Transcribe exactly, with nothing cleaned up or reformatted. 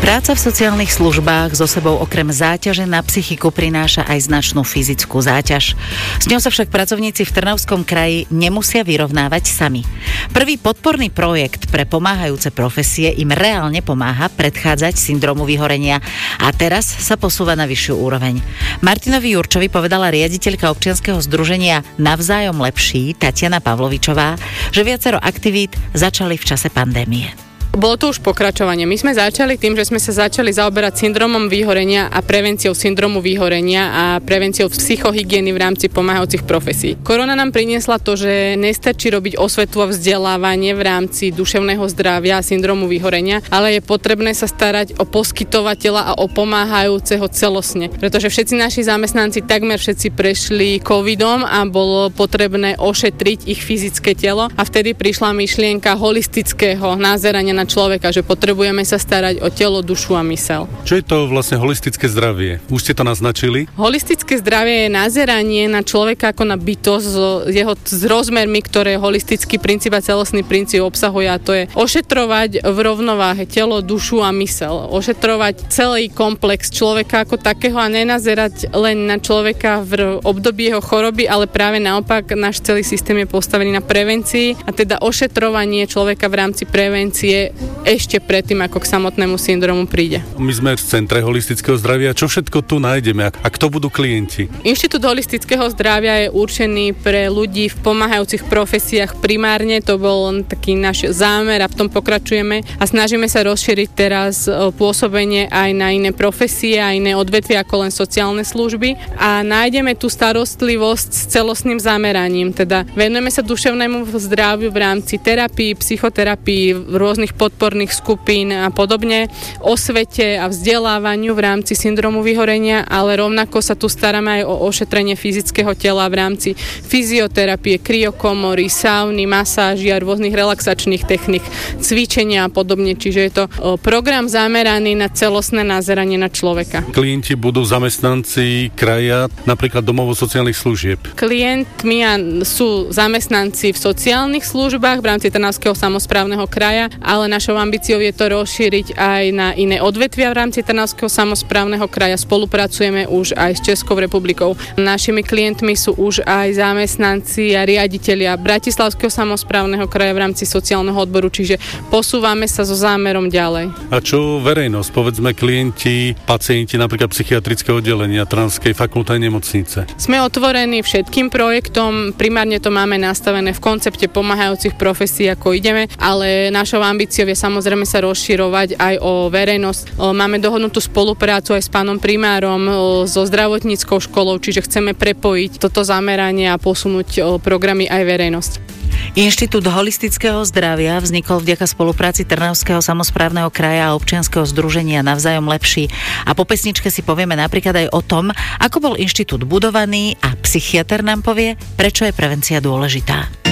Práca v sociálnych službách so sebou okrem záťaže na psychiku prináša aj značnú fyzickú záťaž. S ňou sa však pracovníci v Trnavskom kraji nemusia vyrovnávať sami. Prvý podporný projekt pre pomáhajúce profesie im reálne pomáha predchádzať syndromu vyhorenia a teraz sa posúva na vyššiu úroveň. Martinovi Jurčovi povedala riaditeľka občianskeho združenia Navzájom lepší Tatiana Pavlovičová, že viacero aktivít začali v čase pandémie. Bolo to už pokračovanie. My sme začali tým, že sme sa začali zaoberať syndromom vyhorenia a prevenciou syndromu vyhorenia a prevenciou psychohygieny v rámci pomáhajúcich profesí. Korona nám priniesla to, že nestačí robiť osvetu a vzdelávanie v rámci duševného zdravia a syndromu vyhorenia, ale je potrebné sa starať o poskytovateľa a o pomáhajúceho celostne. Pretože všetci naši zamestnanci, takmer všetci prešli covidom a bolo potrebné ošetriť ich fyzické telo a vtedy prišla myšlienka holistického názerania na človeka, že potrebujeme sa starať o telo, dušu a myseľ. Čo je to vlastne holistické zdravie? Už ste to naznačili? Holistické zdravie je nazeranie na človeka ako na bytosť s jeho s rozmermi, ktoré holistický princíp a celostný princíp obsahuje, a to je ošetrovať v rovnováhe telo, dušu a myseľ. Ošetrovať celý komplex človeka ako takého a nenazerať len na človeka v období jeho choroby, ale práve naopak náš celý systém je postavený na prevencii a teda ošetrovanie človeka v rámci prevencie ešte predtým, ako k samotnému syndromu príde. My sme v Centre holistického zdravia. Čo všetko tu nájdeme? A kto budú klienti? Inštitút holistického zdravia je určený pre ľudí v pomáhajúcich profesiách primárne. To bol taký náš zámer a v tom pokračujeme a snažíme sa rozšíriť teraz pôsobenie aj na iné profesie a iné odvetvia ako len sociálne služby a nájdeme tú starostlivosť s celostným zameraním. Teda venujeme sa duševnému zdraviu v rámci terapii, psychoterapii, rôznych podporných skupín a podobne, osvete a vzdelávaniu v rámci syndromu vyhorenia, ale rovnako sa tu staráme aj o ošetrenie fyzického tela v rámci fyzioterapie, kryokomory, sauny, masáži a rôznych relaxačných techník, cvičenia a podobne. Čiže je to program zameraný na celostné nazeranie na človeka. Klienti budú zamestnanci kraja, napríklad domovov sociálnych služieb. Klientmi sú zamestnanci v sociálnych službách v rámci Trnavského samosprávneho kraja, ale našou ambíciou je to rozšíriť aj na iné odvetvia v rámci Trnavského samosprávneho kraja. Spolupracujeme už aj s Českou republikou. Našimi klientmi sú už aj zamestnanci a riaditelia Bratislavského samosprávneho kraja v rámci sociálneho odboru, čiže posúvame sa so zámerom ďalej. A čo verejnosť? Povedzme klienti, pacienti napríklad psychiatrického oddelenia Trnavskej fakultnej nemocnice. Sme otvorení všetkým projektom, primárne to máme nastavené v koncepte pomáhajúcich profesí, ako ideme, ale našou ambíciou je samozrejme sa rozširovať aj o verejnosť. Máme dohodnutú spoluprácu aj s pánom primárom, so zdravotníckou školou, čiže chceme prepojiť toto zameranie a posunúť programy aj verejnosť. Inštitút holistického zdravia vznikol vďaka spolupráci Trnavského samosprávneho kraja a občianskeho združenia Navzájom lepší. A po pesničke si povieme napríklad aj o tom, ako bol inštitút budovaný a psychiater nám povie, prečo je prevencia dôležitá.